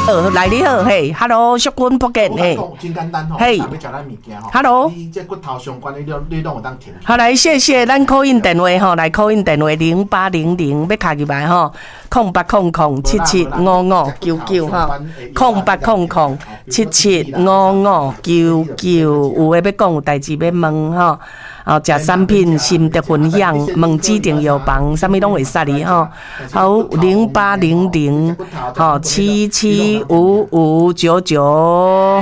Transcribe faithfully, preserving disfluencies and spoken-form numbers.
呃，来你好，嘿 ，Hello， 淑君福建，嘿， 真简单吼， 嘿要食咱物件吼 ，Hello， 你这骨头相关的，你你拢有当填。 好，来谢谢咱 call in 电话吼，来 call in 电话零八零零，要卡入来吼，空八空空七七五五九九吼，空八空空七七五五九九，有诶要讲有代志要问吼。哦，食产品心得分享，问指定药房，啥物拢会使哩吼。好，零八零零，吼七七五五九九。